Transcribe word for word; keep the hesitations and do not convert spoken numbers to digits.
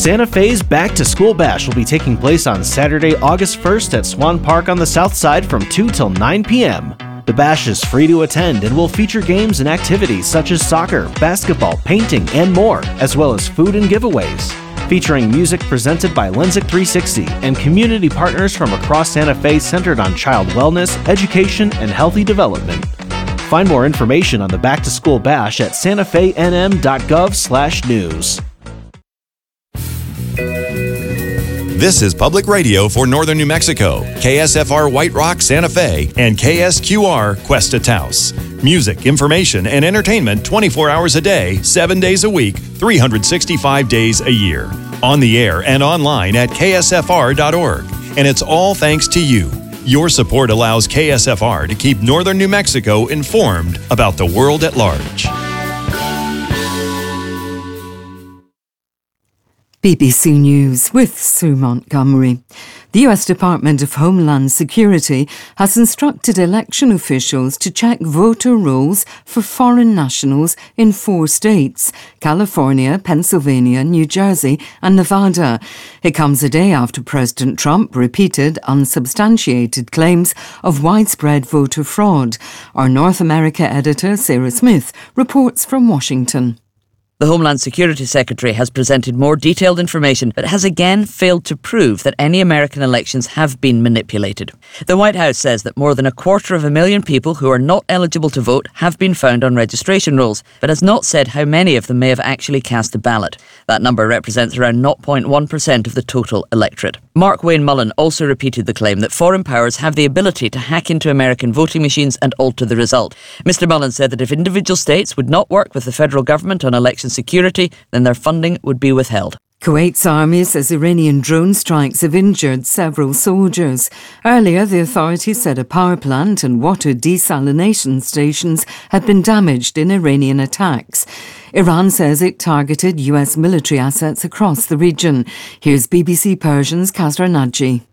Santa Fe's Back to School Bash will be taking place on Saturday, August first at Swan Park on the south side from two till nine p.m. The bash is free to attend and will feature games and activities such as soccer, basketball, painting, and more, as well as food and giveaways. Featuring music presented by Lensic three sixty and community partners from across Santa Fe centered on child wellness, education, and healthy development. Find more information on the Back to School Bash at santafenm.gov slash news. This is Public Radio for Northern New Mexico, K S F R White Rock, Santa Fe, and K S Q R Cuesta Taos. Music, information, and entertainment twenty-four hours a day, seven days a week, three hundred sixty-five days a year. On the air and online at K S F R dot org. And it's all thanks to you. Your support allows K S F R to keep Northern New Mexico informed about the world at large. B B C News with Sue Montgomery. The U S Department of Homeland Security has instructed election officials to check voter rolls for foreign nationals in four states: California, Pennsylvania, New Jersey and Nevada. It comes a day after President Trump repeated unsubstantiated claims of widespread voter fraud. Our North America editor, Sarah Smith, reports from Washington. The Homeland Security Secretary has presented more detailed information but has again failed to prove that any American elections have been manipulated. The White House says that more than a quarter of a million people who are not eligible to vote have been found on registration rolls, but has not said how many of them may have actually cast a ballot. That number represents around zero point one percent of the total electorate. Mark Wayne Mullen also repeated the claim that foreign powers have the ability to hack into American voting machines and alter the result. Mister Mullen said that if individual states would not work with the federal government on election security, then their funding would be withheld. Kuwait's army says Iranian drone strikes have injured several soldiers. Earlier, the authorities said a power plant and water desalination stations had been damaged in Iranian attacks. Iran says it targeted U S military assets across the region. Here's B B C Persian's Kasra Naji.